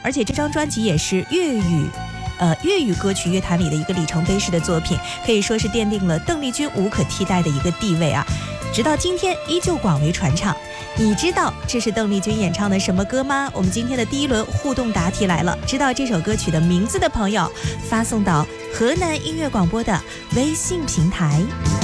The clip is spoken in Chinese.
而且这张专辑也是粤语歌曲乐坛里的一个里程碑式的作品，可以说是奠定了邓丽君无可替代的一个地位啊，直到今天依旧广为传唱。你知道这是邓丽君演唱的什么歌吗？我们今天的第一轮互动答题来了，知道这首歌曲的名字的朋友发送到河南音乐广播的微信平台。